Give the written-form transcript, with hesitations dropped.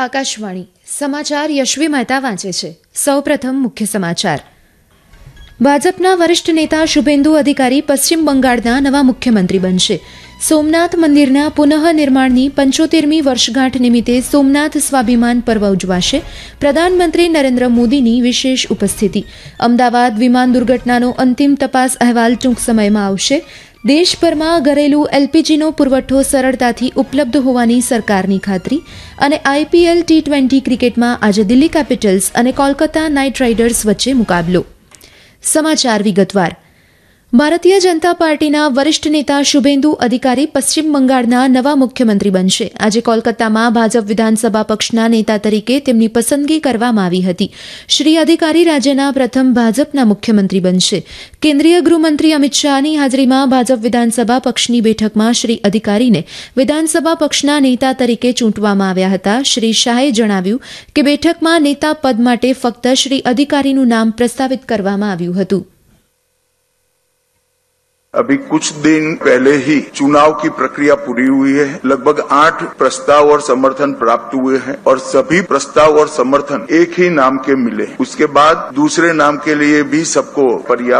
આકાશવાણી સમાચાર યશવી મહેતા વાંચે છે. સૌપ્રથમ મુખ્ય સમાચાર. ભાજપના વરિષ્ઠ નેતા શુભેન્દુ અધિકારી પશ્ચિમ બંગાળના નવા મુખ્યમંત્રી બનશે. સોમનાથ મંદિરના પુનઃનિર્માણની 75મી વર્ષગાંઠ નિમિત્તે સોમનાથ સ્વાભિમાન પર્વ ઉજવાશે. પ્રધાનમંત્રી નરેન્દ્ર મોદીની વિશેષ ઉપસ્થિતિ. અમદાવાદ વિમાન દુર્ઘટનાનો અંતિમ તપાસ અહેવાલ ટૂંક સમયમાં આવશે. દેશભરમાં ઘરેલું એલપીજીનો પુરવઠો સરળતાથી ઉપલબ્ધ હોવાની સરકારની ખાતરી. અને આઈપીએલ T20 ક્રિકેટમાં આજે દિલ્હી કેપિટલ્સ અને કોલકાતા નાઇટ રાઇડર્સ વચ્ચે મુકાબલો. સમાચાર વિગતવાર. ભારતીય જનતા પાર્ટીના વરિષ્ઠ નેતા શુભેન્દુ અધિકારી પશ્ચિમ બંગાળના નવા મુખ્યમંત્રી બનશે. આજે કોલકાતામાં ભાજપ વિધાનસભા પક્ષના નેતા તરીકે તેમની પસંદગી કરવામાં આવી હતી. શ્રી અધિકારી રાજ્યના પ્રથમ ભાજપના મુખ્યમંત્રી બનશે. કેન્દ્રીય ગૃહમંત્રી અમિત શાહની હાજરીમાં ભાજપ વિધાનસભા પક્ષની બેઠકમાં શ્રી અધિકારીને વિધાનસભા પક્ષના નેતા તરીકે ચૂંટવામાં આવ્યા હતા. શ્રી શાહે જણાવ્યું કે બેઠકમાં નેતા પદ માટે ફક્ત શ્રી અધિકારીનું નામ પ્રસ્તાવિત કરવામાં આવ્યું હતું. अभी कुछ दिन पहले ही चुनाव की प्रक्रिया पूरी हुई है. लगभग 8 प्रस्ताव और समर्थन प्राप्त हुए हैं और सभी प्रस्ताव और समर्थन एक ही नाम के मिले. उसके बाद दूसरे नाम के लिए भी सबको पर्याप्त